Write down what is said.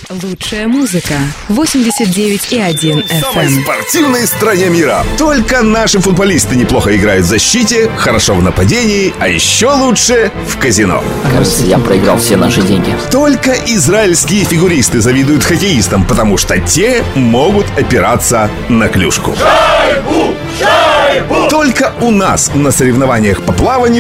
Лучшая музыка. 89,1 В самой FM. спортивной стране мира. Только наши футболисты неплохо играют в защите, хорошо в нападении, а еще лучше в казино. Кажется, я проиграл все наши деньги. Только израильские фигуристы завидуют хоккеистам, потому что те могут опираться на клюшку. Только у нас на соревнованиях по плаванию